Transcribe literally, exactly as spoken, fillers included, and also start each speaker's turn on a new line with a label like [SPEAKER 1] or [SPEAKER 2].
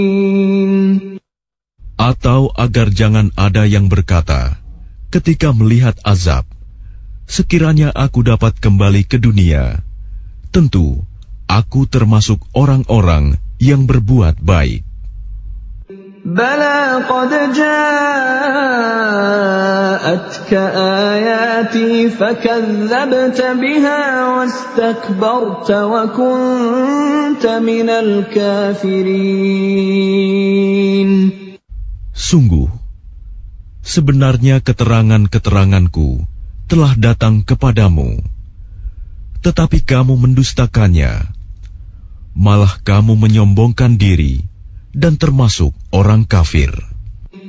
[SPEAKER 1] Atau agar jangan ada yang berkata ketika melihat azab, sekiranya aku dapat kembali ke dunia, tentu aku termasuk orang-orang yang berbuat baik.
[SPEAKER 2] Bala qad ja'atka ayati fakadzabta biha wastakbarta wa kunta minal kafirin.
[SPEAKER 1] Sungguh, sebenarnya keterangan-keteranganku telah datang kepadamu, tetapi kamu mendustakannya, malah kamu menyombongkan diri dan termasuk orang kafir.